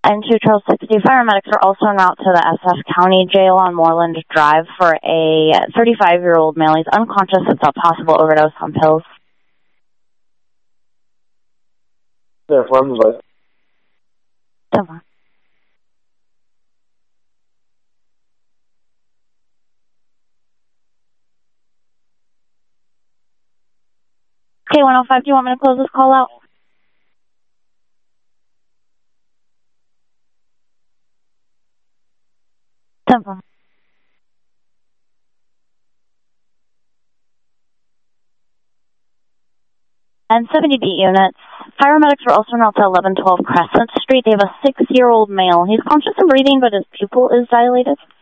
N2 Trail 60. Paramedics are also en route to the SF County Jail on Moreland Drive for a 35-year-old male. He's unconscious. It's a possible overdose on pills. Yeah, from the Come on. Okay, 105, do you want me to close this call out? Simple. And 70 beat units. Paramedics are also en route to 1112 Crescent Street. They have a 6-year-old male. He's conscious and breathing, but his pupil is dilated.